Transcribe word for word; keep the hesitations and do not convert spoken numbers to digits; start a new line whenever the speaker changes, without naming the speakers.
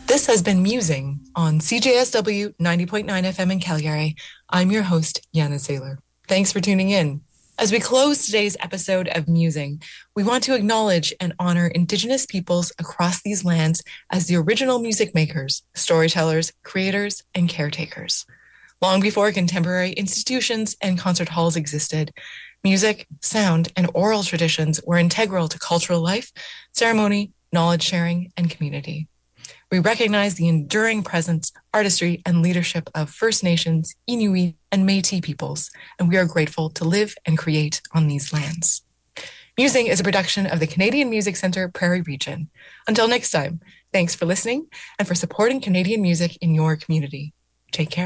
This has been Musing on C J S W ninety point nine F M in Calgary. I'm your host, Yana Saylor. Thanks for tuning in. As we close today's episode of Musing, we want to acknowledge and honor Indigenous peoples across these lands as the original music makers, storytellers, creators, and caretakers. Long before contemporary institutions and concert halls existed, music, sound, and oral traditions were integral to cultural life, ceremony, knowledge sharing, and community. We recognize the enduring presence, artistry, and leadership of First Nations, Inuit, and Métis peoples, and we are grateful to live and create on these lands. Musing is a production of the Canadian Music Centre Prairie Region. Until next time, thanks for listening and for supporting Canadian music in your community. Take care.